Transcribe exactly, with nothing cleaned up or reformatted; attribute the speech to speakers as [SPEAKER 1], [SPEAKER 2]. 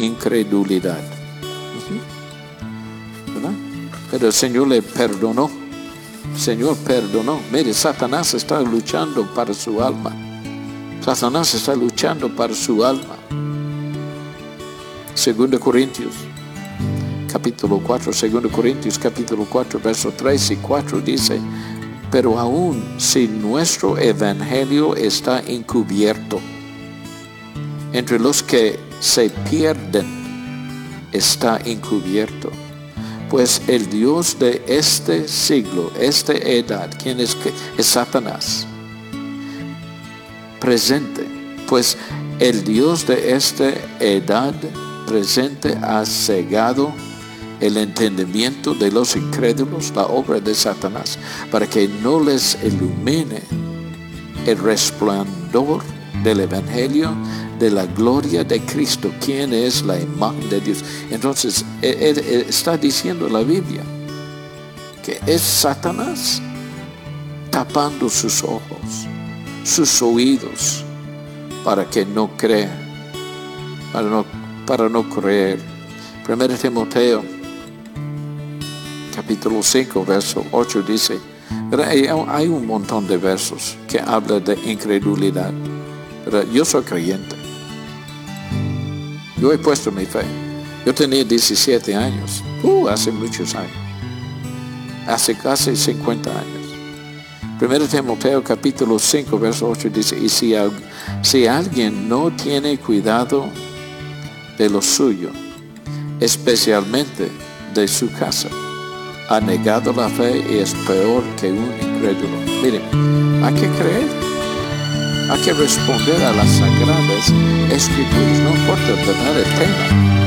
[SPEAKER 1] incredulidad. ¿Verdad? Pero el Señor le perdonó. El Señor perdonó. Mire, Satanás está luchando para su alma. Satanás está luchando para su alma. Segundo Corintios, capítulo cuatro. Segundo Corintios, capítulo cuatro, versos tres y cuatro dice: pero aún si nuestro evangelio está encubierto, entre los que se pierden está encubierto, pues el Dios de este siglo, esta edad, ¿quién es? Es Satanás. Presente, pues el Dios de esta edad presente ha cegado el entendimiento de los incrédulos, la obra de Satanás, para que no les ilumine el resplandor del evangelio de la gloria de Cristo, quien es la imagen de Dios. Entonces está diciendo la Biblia que es Satanás tapando sus ojos, sus oídos, para que no crea, para no, para no creer. Primero Timoteo capítulo cinco, verso ocho dice, hay un montón de versos que hablan de incredulidad. Pero yo soy creyente. Yo he puesto mi fe. Yo tenía diecisiete años, uh, hace muchos años, hace casi cincuenta años. Primero Timoteo capítulo cinco, verso ocho dice, y si, si alguien no tiene cuidado de lo suyo, especialmente de su casa, ha negado la fe y es peor que un incrédulo. Miren, hay que creer, hay que responder a las sagradas escrituras, no importa, ¿verdad?, el tema.